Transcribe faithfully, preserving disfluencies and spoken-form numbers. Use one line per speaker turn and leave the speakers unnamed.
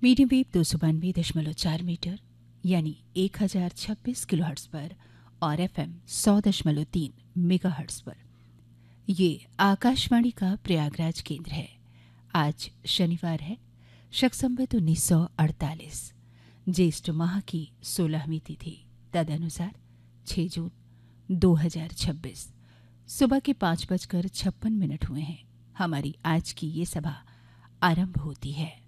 Medium wave दो सौ बानवे दशमलव चार मीटर यानी एक हजार छब्बीस किलो हर्ट्स पर और एफ एम सौ दशमलव तीन मेगा हर्ट्स पर। ये आकाशवाणी का प्रयागराज केंद्र है। आज शनिवार है, शक संवत उन्नीस सौ अड़तालीस, ज्येष्ठ माह की सोलहवीं तिथि, तदनुसार छह जून दो हजार छब्बीस। सुबह के पाँच बजकर छप्पन मिनट हुए हैं। हमारी आज की ये सभा आरंभ होती है।